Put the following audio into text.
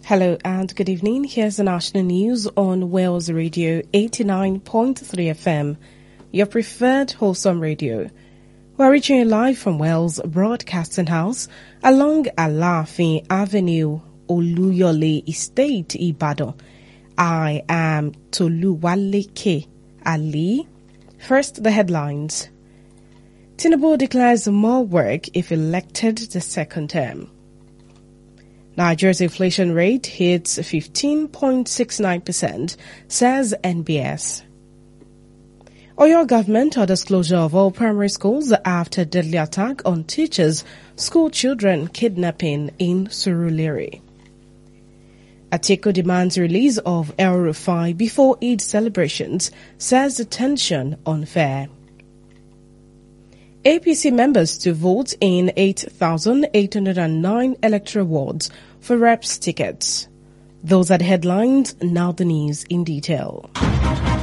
Hello and good evening. Here's the national news on Wales Radio 89.3 FM, your preferred wholesome radio. We're reaching you live from Wales Broadcasting House along Alaafin Avenue, Oluyole Estate, Ibadan. I am Toluwaleke Ali. First, the headlines. Tinubu declares more work if elected the second term. Nigeria's inflation rate hits 15.69%, says NBS. Oyo government orders closure of all primary schools after deadly attack on teachers, school children kidnapping in Surulere. Atiku demands release of El-Rufai before Eid celebrations, says the tension unfair. APC members to vote in 8,809 electoral wards for reps tickets. Those are the headlines, now the news in detail.